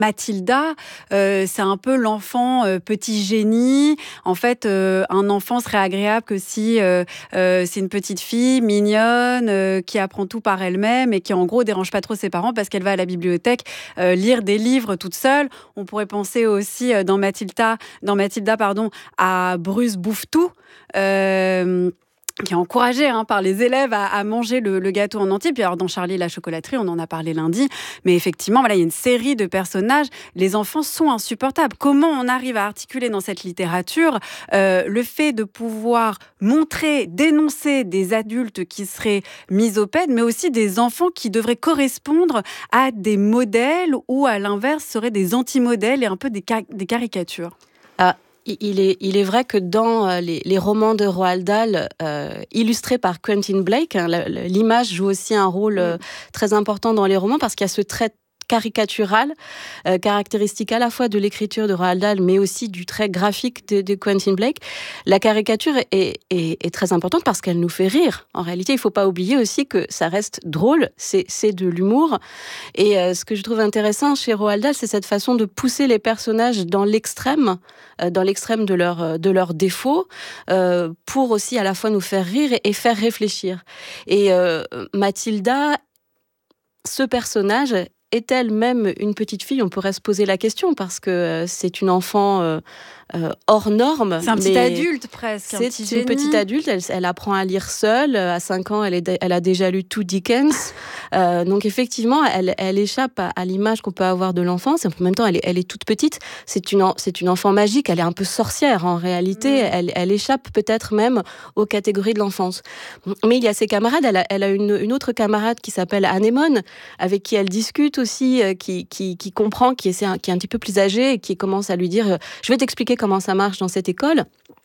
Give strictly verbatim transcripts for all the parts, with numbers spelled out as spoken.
Mathilda, euh, c'est un peu l'enfant euh, petit génie. En fait, euh, un enfant serait agréable que si euh, euh, c'est une petite fille mignonne euh, qui apprend tout par elle-même et qui, en gros, dérange pas trop ses parents parce qu'elle va à la bibliothèque euh, lire des livres toute seule. On pourrait penser aussi euh, dans Mathilda, dans Mathilda, pardon, à Bruce Bouffe-Tout. Euh, qui est encouragé hein, par les élèves à, à manger le, le gâteau en entier. Puis alors dans Charlie et la chocolaterie, on en a parlé lundi, mais effectivement, voilà, il y a une série de personnages. Les enfants sont insupportables. Comment on arrive à articuler dans cette littérature euh, le fait de pouvoir montrer, dénoncer des adultes qui seraient misopèdes, mais aussi des enfants qui devraient correspondre à des modèles ou à l'inverse seraient des anti-modèles et un peu des, car- des caricatures. Ah. Il est, il est vrai que dans les, les romans de Roald Dahl, euh, illustrés par Quentin Blake, hein, l'image joue aussi un rôle euh, très important dans les romans parce qu'il y a ce trait caricatural, euh, caractéristique à la fois de l'écriture de Roald Dahl, mais aussi du trait graphique de, de Quentin Blake. La caricature est, est, est très importante parce qu'elle nous fait rire. En réalité, il ne faut pas oublier aussi que ça reste drôle, c'est, c'est de l'humour. Et euh, ce que je trouve intéressant chez Roald Dahl, c'est cette façon de pousser les personnages dans l'extrême, euh, dans l'extrême de leurs de leurs défauts, euh, pour aussi à la fois nous faire rire et, et faire réfléchir. Et euh, Mathilda, ce personnage, est-elle même une petite fille ? On pourrait se poser la question parce que euh, c'est une enfant euh, euh, hors norme. C'est un petit adulte presque. C'est un petit une génie. petite adulte. Elle, elle apprend à lire seule. À cinq ans, elle, est, elle a déjà lu tout Dickens. euh, donc effectivement, elle, elle échappe à, à l'image qu'on peut avoir de l'enfance. En même temps, elle est, elle est toute petite. C'est une, c'est une enfant magique. Elle est un peu sorcière en réalité. Mmh. Elle, elle échappe peut-être même aux catégories de l'enfance. Mais il y a ses camarades. Elle a, elle a une, une autre camarade qui s'appelle Anémone, avec qui elle discute aussi, euh, qui, qui, qui comprend, qui est, qui est un petit peu plus âgée et qui commence à lui dire euh, « Je vais t'expliquer comment ça marche dans cette école ».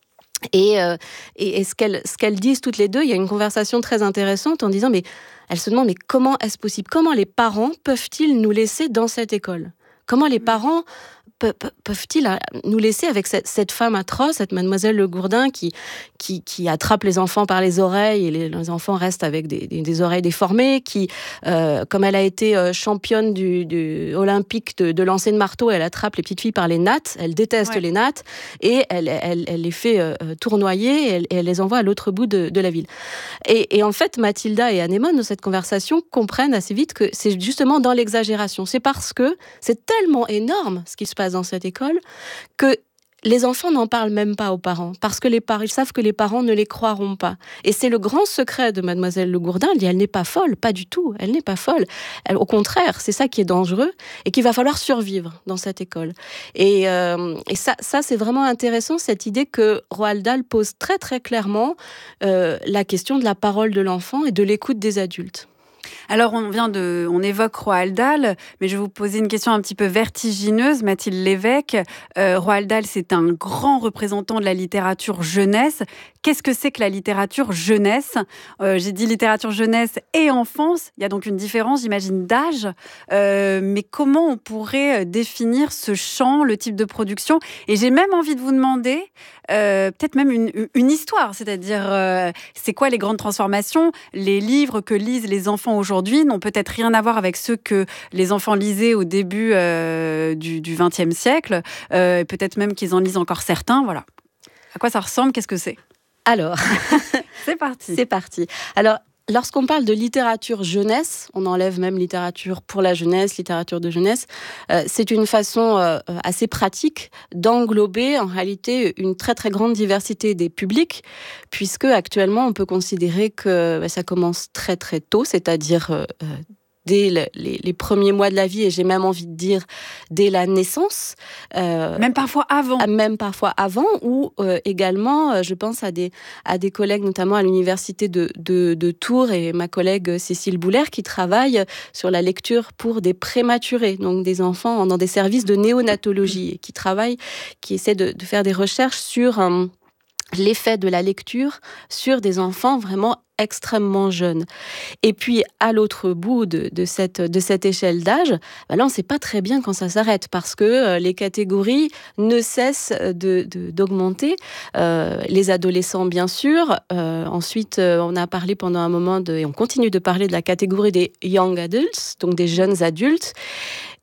Et, euh, et, et ce, qu'elles, ce qu'elles disent toutes les deux, il y a une conversation très intéressante en disant « mais elles se demandent mais comment est-ce possible ? Comment les parents peuvent-ils nous laisser dans cette école ? Comment les parents pe- pe- peuvent-ils nous laisser avec cette, cette femme atroce, cette mademoiselle Le Gourdin qui, qui, qui attrape les enfants par les oreilles et les, les enfants restent avec des, des, des oreilles déformées, qui, euh, comme elle a été euh, championne du, du olympique de, de lancer de marteau, elle attrape les petites filles par les nattes, elle déteste ouais. les nattes et elle, elle, elle les fait euh, tournoyer et elle, et elle les envoie à l'autre bout de, de la ville. Et, et en fait, Mathilda et Anémone, dans cette conversation, comprennent assez vite que c'est justement dans l'exagération. C'est parce que c'est tellement énorme ce qui se passe dans cette école que les enfants n'en parlent même pas aux parents, parce que les parents, ils savent que les parents ne les croiront pas. Et c'est le grand secret de mademoiselle Le Gourdin. Elle dit, elle n'est pas folle, pas du tout. Elle n'est pas folle. Elle, au contraire, c'est ça qui est dangereux et qu'il va falloir survivre dans cette école. Et, euh, et ça, ça, c'est vraiment intéressant, cette idée que Roald Dahl pose très, très clairement euh, la question de la parole de l'enfant et de l'écoute des adultes. Alors, on vient de, on évoque Roald Dahl, mais je vais vous poser une question un petit peu vertigineuse, Mathilde Lévesque. Euh, Roald Dahl, c'est un grand représentant de la littérature jeunesse. Qu'est-ce que c'est que la littérature jeunesse ? euh, J'ai dit littérature jeunesse et enfance. Il y a donc une différence, j'imagine, d'âge. Euh, mais comment on pourrait définir ce champ, le type de production ? Et j'ai même envie de vous demander, euh, peut-être même une, une histoire, c'est-à-dire, euh, c'est quoi les grandes transformations ? Les livres que lisent les enfants aujourd'hui n'ont peut-être rien à voir avec ceux que les enfants lisaient au début euh, du, du vingtième siècle. Euh, peut-être même qu'ils en lisent encore certains. Voilà. À quoi ça ressemble ? Qu'est-ce que c'est ? Alors, c'est parti. C'est parti. Alors, lorsqu'on parle de littérature jeunesse, on enlève même littérature pour la jeunesse, littérature de jeunesse, euh, c'est une façon euh, assez pratique d'englober en réalité une très très grande diversité des publics, puisque actuellement on peut considérer que bah, ça commence très très tôt, c'est-à-dire euh, dès le, les, les premiers mois de la vie, et j'ai même envie de dire dès la naissance. Euh, même parfois avant. Même parfois avant, ou euh, également, je pense à des, à des collègues, notamment à l'université de, de, de Tours, et ma collègue Cécile Boulaire, qui travaille sur la lecture pour des prématurés, donc des enfants dans des services de néonatologie, et qui travaillent, qui essaient de, de faire des recherches sur euh, l'effet de la lecture sur des enfants vraiment extrêmement jeunes. Et puis, à l'autre bout de, de, cette, de cette échelle d'âge, ben là, on ne sait pas très bien quand ça s'arrête, parce que euh, les catégories ne cessent de, de, d'augmenter. Euh, les adolescents, bien sûr. Euh, ensuite, euh, on a parlé pendant un moment, de, et on continue de parler de la catégorie des young adults, donc des jeunes adultes.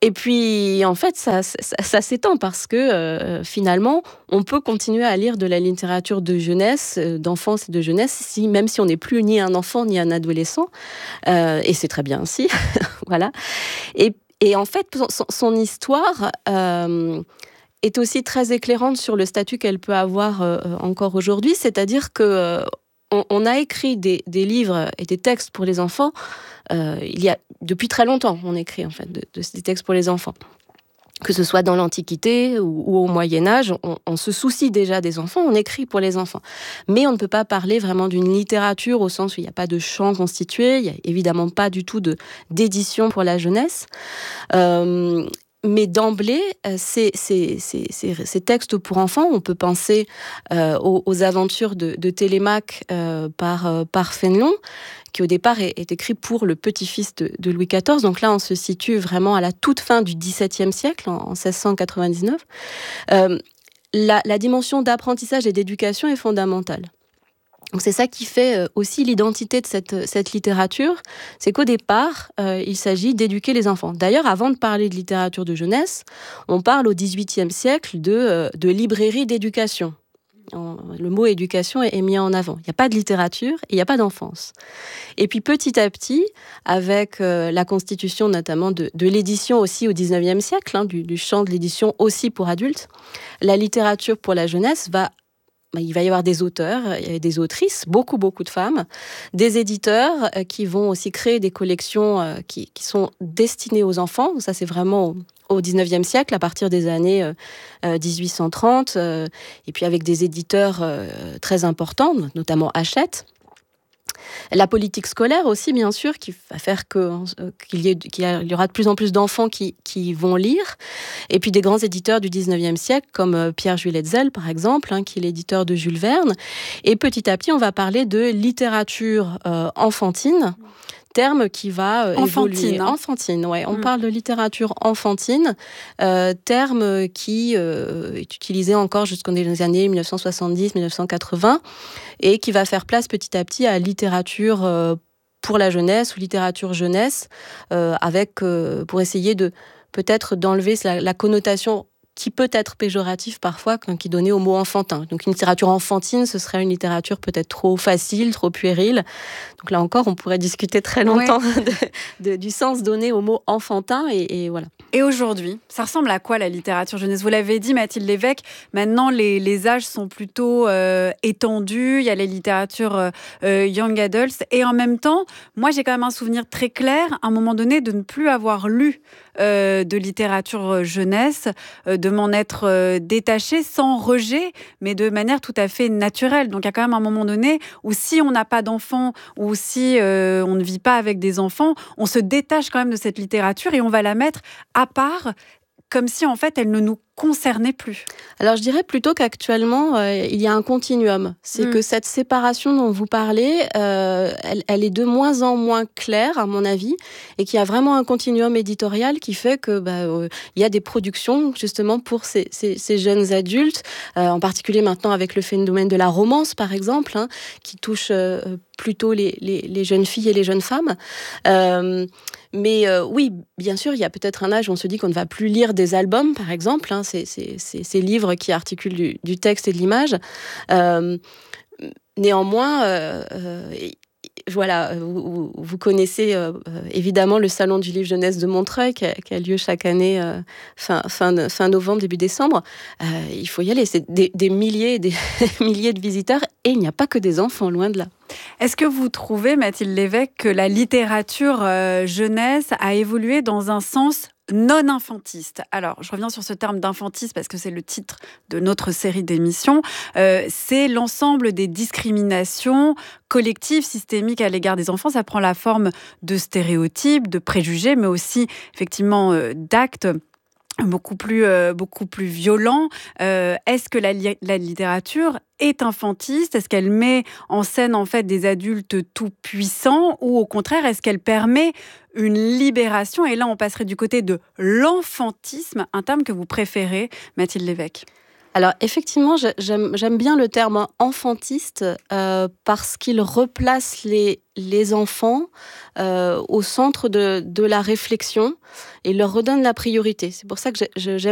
Et puis, en fait, ça, ça, ça s'étend parce que euh, finalement, on peut continuer à lire de la littérature de jeunesse, euh, d'enfance et de jeunesse, si, même si on n'est plus ni un enfant ni un adolescent. Euh, et c'est très bien ainsi. Voilà. Et, et en fait, son, son histoire euh, est aussi très éclairante sur le statut qu'elle peut avoir euh, encore aujourd'hui. C'est-à-dire que euh, on, on a écrit des, des livres et des textes pour les enfants. Euh, il y a depuis très longtemps, on écrit en fait de, de, des textes pour les enfants. Que ce soit dans l'Antiquité ou, ou au Moyen-Âge, on, on se soucie déjà des enfants, on écrit pour les enfants. Mais on ne peut pas parler vraiment d'une littérature au sens où il n'y a pas de chant constitué, il n'y a évidemment pas du tout de, d'édition pour la jeunesse. Euh, Mais d'emblée, ces, ces, ces, ces textes pour enfants, on peut penser euh, aux, aux aventures de, de Télémaque euh, par, euh, par Fénelon, qui au départ est, est écrit pour le petit-fils de, de Louis quatorze. Donc là, on se situe vraiment à la toute fin du dix-septième siècle, en, en seize cent quatre-vingt-dix-neuf. Euh, la, la dimension d'apprentissage et d'éducation est fondamentale. Donc c'est ça qui fait aussi l'identité de cette, cette littérature, c'est qu'au départ, euh, il s'agit d'éduquer les enfants. D'ailleurs, avant de parler de littérature de jeunesse, on parle au dix-huitième siècle de, de librairie d'éducation. Le mot éducation est mis en avant. Il n'y a pas de littérature et il n'y a pas d'enfance. Et puis petit à petit, avec euh, la constitution notamment de, de l'édition aussi au dix-neuvième siècle, hein, du, du champ de l'édition aussi pour adultes, la littérature pour la jeunesse va il va y avoir des auteurs, des autrices, beaucoup, beaucoup de femmes, des éditeurs qui vont aussi créer des collections qui, qui sont destinées aux enfants. Ça, c'est vraiment au dix-neuvième siècle, à partir des années dix-huit cent trente, et puis avec des éditeurs très importants, notamment Hachette. La politique scolaire aussi, bien sûr, qui va faire que, euh, qu'il, y ait, qu'il y aura de plus en plus d'enfants qui, qui vont lire. Et puis des grands éditeurs du dix-neuvième siècle, comme euh, Pierre-Jules Hetzel, par exemple, hein, qui est l'éditeur de Jules Verne. Et petit à petit, on va parler de littérature euh, enfantine, terme qui va euh, enfantine, évoluer. Hein. Enfantine, ouais. On mmh. parle de littérature enfantine, euh, terme qui euh, est utilisé encore jusqu'aux années dix-neuf cent soixante-dix dix-neuf cent quatre-vingts et qui va faire place petit à petit à littérature euh, pour la jeunesse ou littérature jeunesse, euh, avec euh, pour essayer de peut-être d'enlever la, la connotation qui peut être péjoratif parfois, qui donnait au mot enfantin. Donc une littérature enfantine, ce serait une littérature peut-être trop facile, trop puérile. Donc là encore, on pourrait discuter très longtemps ouais. de, de, du sens donné au mot enfantin. Et, et voilà. Et aujourd'hui, ça ressemble à quoi la littérature jeunesse ? Vous l'avez dit, Mathilde Lévesque, maintenant les, les âges sont plutôt euh, étendus, il y a les littératures euh, young adults, et en même temps, moi j'ai quand même un souvenir très clair, à un moment donné, de ne plus avoir lu euh, de littérature jeunesse, euh, de m'en être euh, détachée sans rejet, mais de manière tout à fait naturelle. Donc il y a quand même un moment donné où si on n'a pas d'enfants, ou si euh, on ne vit pas avec des enfants, on se détache quand même de cette littérature et on va la mettre à part, comme si en fait elle ne nous concernait plus. Alors je dirais plutôt qu'actuellement euh, il y a un continuum. C'est mmh. que cette séparation dont vous parlez, euh, elle, elle est de moins en moins claire à mon avis, et qu'il y a vraiment un continuum éditorial qui fait que bah, euh, il y a des productions justement pour ces, ces, ces jeunes adultes, euh, en particulier maintenant avec le phénomène de la romance par exemple, hein, qui touche euh, plutôt les, les, les jeunes filles et les jeunes femmes. Euh, mais euh, oui, bien sûr, il y a peut-être un âge où on se dit qu'on ne va plus lire des albums par exemple, hein, Ces, ces, ces livres qui articulent du, du texte et de l'image. Euh, néanmoins, euh, euh, voilà, vous, vous connaissez euh, évidemment le Salon du Livre Jeunesse de Montreuil qui a, qui a lieu chaque année euh, fin, fin, fin novembre, début décembre. Euh, il faut y aller, c'est des, des milliers des milliers de visiteurs et il n'y a pas que des enfants, loin de là. Est-ce que vous trouvez, Mathilde Lévesque, que la littérature euh, jeunesse a évolué dans un sens non-infantiste? Alors, je reviens sur ce terme d'infantiste parce que c'est le titre de notre série d'émissions. Euh, c'est l'ensemble des discriminations collectives, systémiques à l'égard des enfants. Ça prend la forme de stéréotypes, de préjugés, mais aussi, effectivement, euh, d'actes beaucoup plus, euh, beaucoup plus violents. Euh, est-ce que la, li- la littérature est infantiste ? Est-ce qu'elle met en scène en fait des adultes tout puissants, ou au contraire est-ce qu'elle permet une libération ? Et là on passerait du côté de l'enfantisme, un terme que vous préférez, Mathilde Lévesque. Alors effectivement, j'aime, j'aime bien le terme enfantiste euh, parce qu'il replace les, les enfants euh, au centre de, de la réflexion et leur redonne la priorité. C'est pour ça que je, je, j'aime